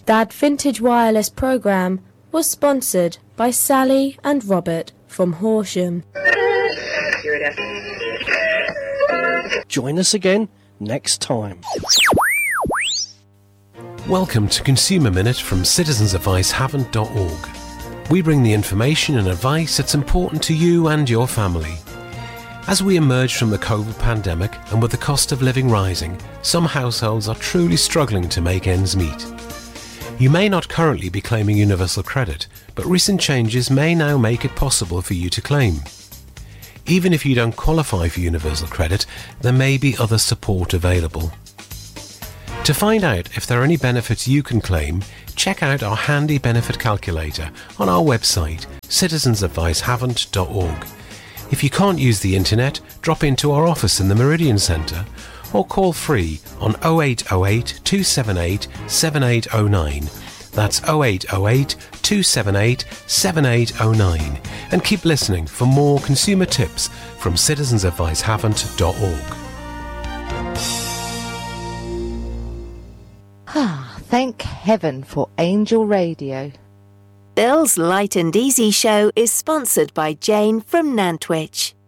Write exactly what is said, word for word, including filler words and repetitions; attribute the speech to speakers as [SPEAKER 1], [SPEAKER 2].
[SPEAKER 1] That Vintage Wireless programme was sponsored by Sally and Robert from Horsham.
[SPEAKER 2] Join us again next time.
[SPEAKER 3] Welcome to Consumer Minute from citizens advice havant dot org. We bring the information and advice that's important to you and your family. As we emerge from the COVID pandemic and with the cost of living rising, some households are truly struggling to make ends meet. You may not currently be claiming universal credit, but recent changes may now make it possible for you to claim. Even if you don't qualify for universal credit, there may be other support available. To find out if there are any benefits you can claim, check out our handy benefit calculator on our website, citizens advice havant dot org. If you can't use the internet, drop into our office in the Meridian Centre or call free on oh eight oh eight, two seven eight, seven eight oh nine. That's oh eight oh eight, two seven eight, seven eight oh nine. And keep listening for more consumer tips from citizens advice havant dot org.
[SPEAKER 4] Ah, thank heaven for Angel Radio.
[SPEAKER 5] Bill's Light and Easy show is sponsored by Jane from Nantwich.